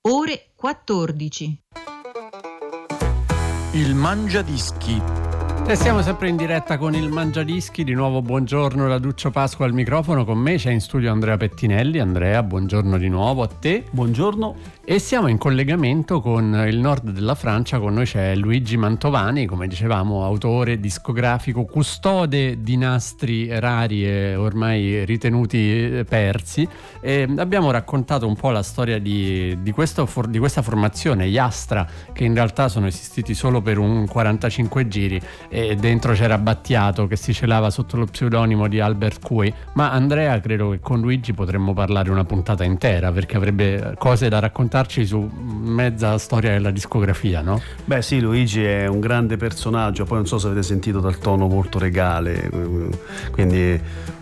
ore 14. Il Mangiadischi. E siamo sempre in diretta con il Mangiadischi. Di nuovo buongiorno da Duccio Pasqua al microfono. Con me c'è in studio Andrea Pettinelli. Andrea, buongiorno di nuovo a te. Buongiorno. E siamo in collegamento con il nord della Francia. Con noi c'è Luigi Mantovani, come dicevamo, autore discografico, custode di nastri rari e ormai ritenuti persi. E abbiamo raccontato un po' la storia di questa formazione, gli Astra, che in realtà sono esistiti solo per un 45 giri. E dentro c'era Battiato che si celava sotto lo pseudonimo di Albert Cui. Ma Andrea, credo che con Luigi potremmo parlare una puntata intera, perché avrebbe cose da raccontarci su mezza storia della discografia, no? Beh sì, Luigi è un grande personaggio, poi non so se avete sentito dal tono molto regale, quindi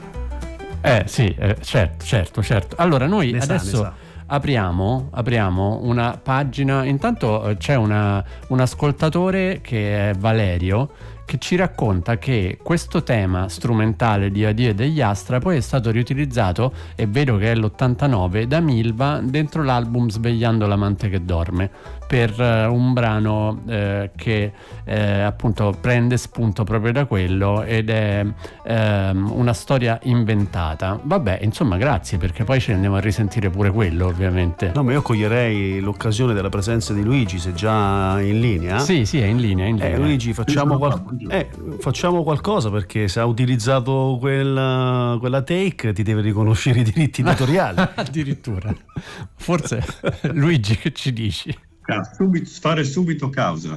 certo. Allora noi adesso apriamo una pagina. Intanto c'è un ascoltatore che è Valerio, che ci racconta che questo tema strumentale di Addio e degli Astra poi è stato riutilizzato, e vedo che è l'89, da Milva dentro l'album Svegliando l'amante che dorme, per un brano che appunto prende spunto proprio da quello, ed è una storia inventata. Vabbè, insomma, grazie, perché poi ci andiamo a risentire pure quello, ovviamente. No, ma io coglierei l'occasione della presenza di Luigi, se già in linea. Sì, è in linea. Luigi, facciamo qualcosa, perché se ha utilizzato quella take ti deve riconoscere i diritti editoriali. Addirittura. Forse Luigi, che ci dici? Fare subito causa.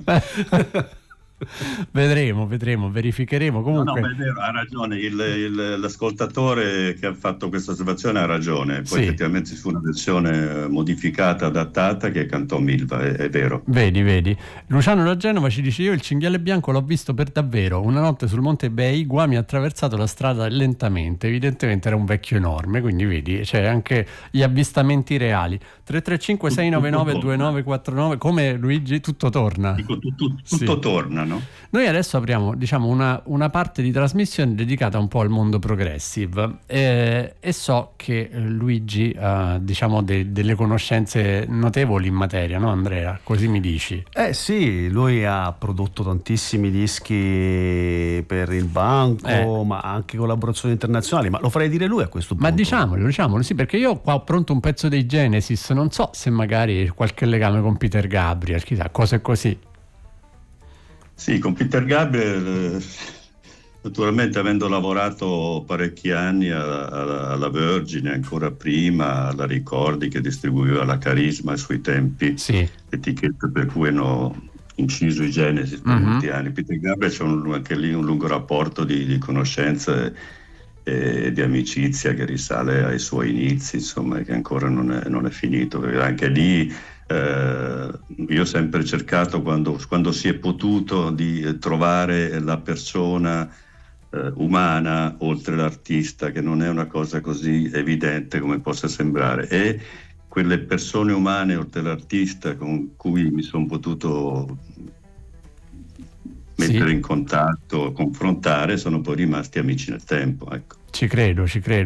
Vedremo, verificheremo. Comunque no, è vero, ha ragione l'ascoltatore che ha fatto questa osservazione, ha ragione. Poi effettivamente ci fu una versione modificata, adattata, che cantò Milva, è vero. Vedi. Luciano da Genova ci dice: io il cinghiale bianco l'ho visto per davvero una notte sul monte Beigua, mi ha attraversato la strada lentamente, evidentemente era un vecchio enorme, quindi vedi, c'è anche gli avvistamenti reali. 335 699 2949. Come Luigi, tutto torna. Dico, tutto torna, no? Noi adesso apriamo, diciamo, una parte di trasmissione dedicata un po' al mondo progressive, e so che Luigi ha, diciamo, delle conoscenze notevoli in materia, no Andrea? Così mi dici? Sì, lui ha prodotto tantissimi dischi per il banco, ma anche collaborazioni internazionali, ma lo farei dire lui a questo punto. Ma diciamolo, sì, perché io qua ho pronto un pezzo dei Genesis, non so se magari qualche legame con Peter Gabriel, chissà, cose così. Sì, con Peter Gabriel, naturalmente, avendo lavorato parecchi anni alla Virgin, ancora prima alla Ricordi, che distribuiva la Carisma ai suoi tempi, etichetta per cui hanno inciso i Genesis per molti anni. Peter Gabriel c'è anche lì un lungo rapporto di conoscenza e di amicizia che risale ai suoi inizi, insomma, che ancora non è finito, perché anche lì io ho sempre cercato, quando si è potuto, di trovare la persona umana oltre l'artista, che non è una cosa così evidente come possa sembrare, e quelle persone umane oltre l'artista con cui mi sono potuto mettere in contatto, confrontare, sono poi rimasti amici nel tempo, ecco. Ci credo.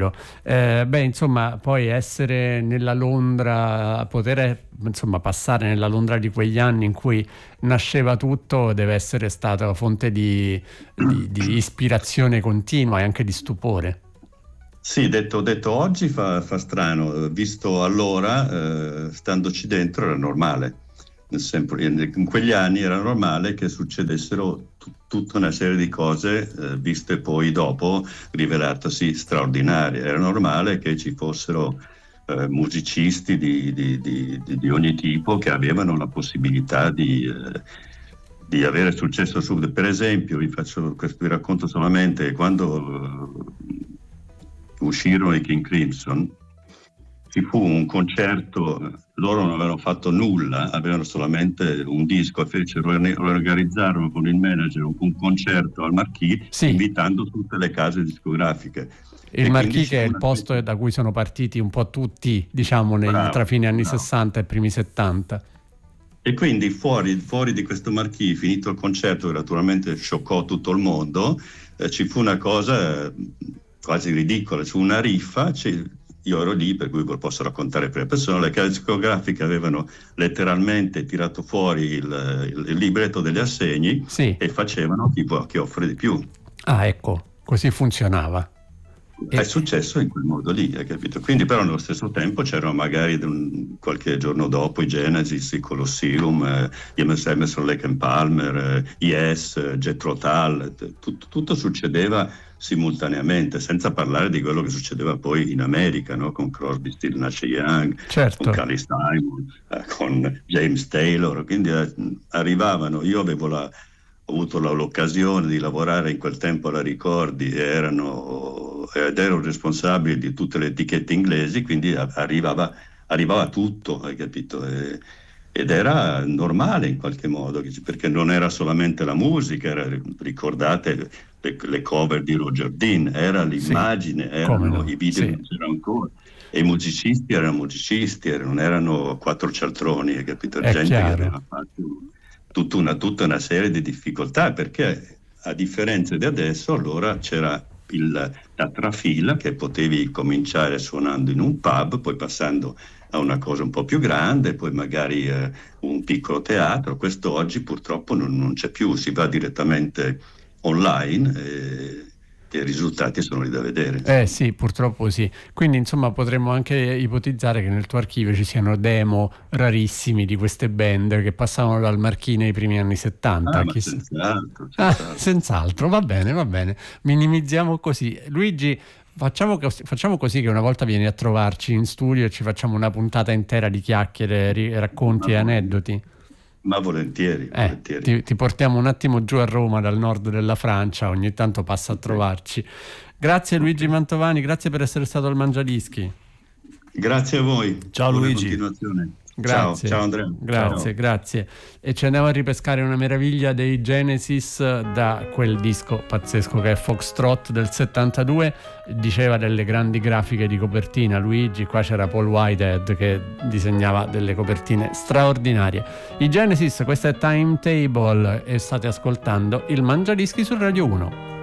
Insomma, poi essere nella Londra, poter passare nella Londra di quegli anni in cui nasceva tutto, deve essere stata fonte di ispirazione continua e anche di stupore. Sì, detto oggi fa strano, visto allora, standoci dentro, era normale. In quegli anni era normale che succedessero tutta una serie di cose, viste poi dopo rivelatasi straordinarie. Era normale che ci fossero musicisti di ogni tipo che avevano la possibilità di avere successo subito. Per esempio, vi racconto solamente, quando uscirono i King Crimson, ci fu un concerto, loro non avevano fatto nulla, avevano solamente un disco, organizzarono con il manager un concerto al Marquis, invitando tutte le case discografiche. Il Marquis, che è il posto da cui sono partiti un po' tutti, diciamo, tra fine anni 60 e primi 70. E quindi fuori di questo Marquis, finito il concerto, che naturalmente scioccò tutto il mondo, ci fu una cosa quasi ridicola, su una riffa io ero lì, per cui ve lo posso raccontare per le persone. Le case discografiche avevano letteralmente tirato fuori il libretto degli assegni, sì, e facevano tipo chi offre di più. Ah, ecco, così funzionava. È successo in quel modo lì, hai capito? Quindi però nello stesso tempo c'erano magari qualche giorno dopo i Genesis, i Colosseum, gli Emerson, Lake and Palmer, Yes, Jethro Tull, tutto succedeva simultaneamente, senza parlare di quello che succedeva poi in America, no? Con Crosby, Stills, Nash Young, certo, con Carly Simon, con James Taylor, quindi arrivavano, io ho avuto l'occasione di lavorare in quel tempo alla Ricordi ed ero responsabile di tutte le etichette inglesi, quindi arrivava tutto, hai capito? Ed era normale in qualche modo, perché non era solamente la musica, ricordate le cover di Roger Dean, era l'immagine, sì, erano i video, sì, che c'erano ancora. E i musicisti erano musicisti, non erano quattro cialtroni, hai capito? È Gente chiaro. che aveva fatto tutta una serie di difficoltà, perché a differenza di adesso, allora c'era la trafila che potevi cominciare suonando in un pub, poi passando a una cosa un po' più grande, poi magari un piccolo teatro. Questo oggi purtroppo non c'è più, si va direttamente online e i risultati sono lì da vedere. Sì, purtroppo sì. Quindi insomma potremmo anche ipotizzare che nel tuo archivio ci siano demo rarissimi di queste band che passavano dal Marchini nei primi anni 70. Senz'altro. Senz'altro, va bene. Minimizziamo così. Luigi, facciamo così che una volta vieni a trovarci in studio e ci facciamo una puntata intera di chiacchiere, racconti e aneddoti. Ma volentieri. Ti portiamo un attimo giù a Roma dal nord della Francia, ogni tanto passa a trovarci. Grazie Luigi Mantovani, grazie per essere stato al Mangiadischi. Grazie a voi. Ciao Luigi. Continuazione. Grazie. Ciao Andrea. Grazie. E ci andiamo a ripescare una meraviglia dei Genesis da quel disco pazzesco che è Foxtrot del 72. Diceva delle grandi grafiche di copertina Luigi, qua c'era Paul Whitehead che disegnava delle copertine straordinarie. I Genesis, questa è Timetable e state ascoltando il Mangiadischi su Radio 1.